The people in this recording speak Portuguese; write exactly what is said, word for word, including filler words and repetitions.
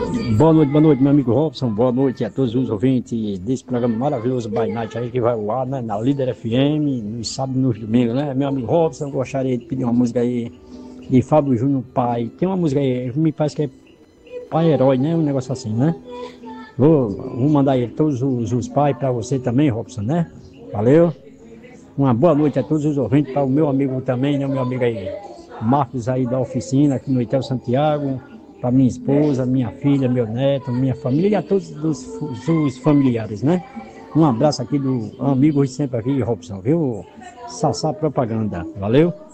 Boa noite, boa noite, meu amigo Robson. Boa noite a todos os ouvintes desse programa maravilhoso By Night aí que vai ao ar, né, na Líder F M, nos sábados e nos domingos, né? Meu amigo Robson, eu gostaria de pedir uma música aí de Fábio Júnior Pai. Tem uma música aí, me parece que é Pai Herói, né? Um negócio assim, né? Vou, vou mandar aí todos os, os pais para você também, Robson, né? Valeu. Uma boa noite a todos os ouvintes, para o meu amigo também, né? O meu amigo aí, Marcos aí da oficina, aqui no Hotel Santiago, para minha esposa, minha filha, meu neto, minha família e a todos os, os, os familiares, né? Um abraço aqui do amigo sempre aqui, Robson, viu? Sassá Propaganda. Valeu?